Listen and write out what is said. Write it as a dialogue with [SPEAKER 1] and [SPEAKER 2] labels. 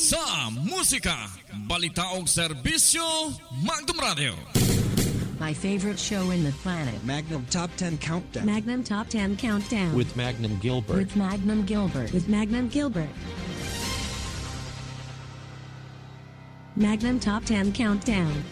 [SPEAKER 1] sa musika, balita o serbisyo, Magnum Radio.
[SPEAKER 2] My favorite show in the planet.
[SPEAKER 3] Magnum Top 10 Countdown.
[SPEAKER 2] Magnum Top 10 Countdown.
[SPEAKER 4] With Magnum Gilbert.
[SPEAKER 2] With Magnum Gilbert. With Magnum Gilbert. Magnum Top 10 Countdown.